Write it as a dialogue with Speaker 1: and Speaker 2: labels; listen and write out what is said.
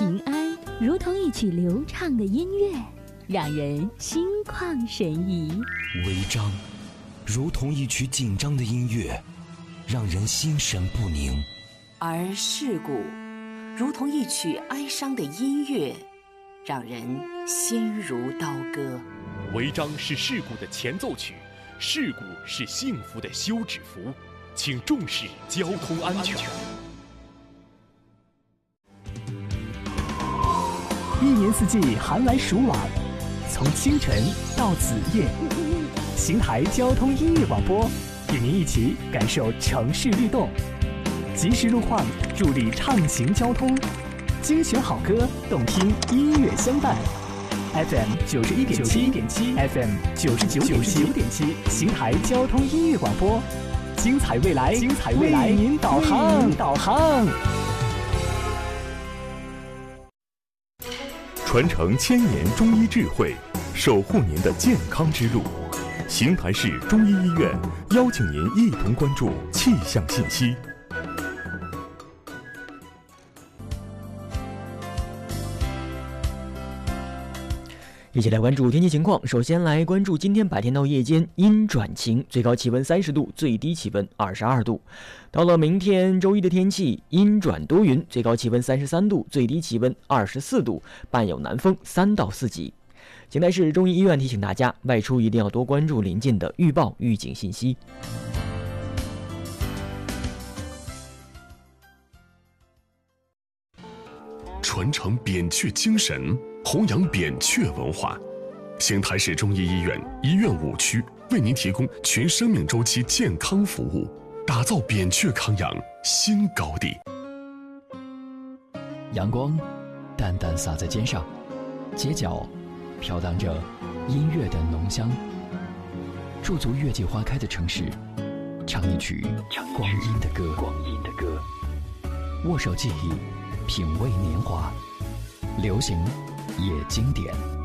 Speaker 1: 平安如同一曲流畅的音乐，让人心旷神怡；
Speaker 2: 违章如同一曲紧张的音乐，让人心神不宁；
Speaker 3: 而事故如同一曲哀伤的音乐，让人心如刀割。
Speaker 4: 违章是事故的前奏曲，事故是幸福的休止符，请重视交通安全。
Speaker 5: 一年四季寒来暑往，从清晨到子夜，邢台交通音乐广播与您一起感受城市律动，及时路况助力畅行交通，精选好歌，动听音乐相伴。FM 91.7 FM 99.7，邢台交通音乐广播，精彩未来，为您导航。
Speaker 6: 传承千年中医智慧，守护您的健康之路。邢台市中医医院邀请您一同关注气象信息。
Speaker 7: 一起来关注天气情况。首先来关注今天白天到夜间阴转晴，最高气温30度，最低气温22度。到了明天周一的天气阴转多云，最高气温33度，最低气温24度，伴有南风3到4级。邢台市中医医院提醒大家，外出一定要多关注临近的预报预警信息。
Speaker 6: 传承扁鹊精神，弘扬扁鹊文化。邢台市中医医院医院5区为您提供全生命周期健康服务，打造扁鹊康养新高地。
Speaker 8: 阳光淡淡洒在肩上，街角飘荡着音乐的浓香。驻足月季花开的城市，唱一曲光阴的歌。握手记忆，品味年华，流行也经典。